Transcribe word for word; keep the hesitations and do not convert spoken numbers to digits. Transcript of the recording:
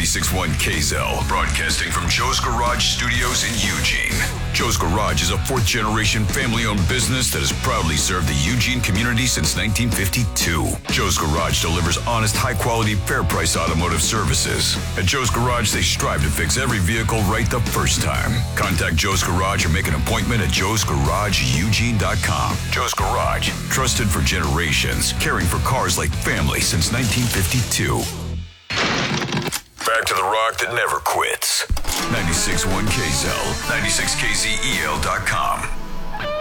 ninety-six point one K Z L, broadcasting from Joe's Garage Studios in Eugene. Joe's Garage is a fourth-generation family-owned business that has proudly served the Eugene community since nineteen fifty-two. Joe's Garage delivers honest, high-quality, fair-price automotive services. At Joe's Garage, they strive to fix every vehicle right the first time. Contact Joe's Garage or make an appointment at joes garage eugene dot com. Joe's Garage, trusted for generations, caring for cars like family since nineteen fifty-two. Back to the rock that never quits. ninety-six point one K Z L, ninety-six K Z E L dot com.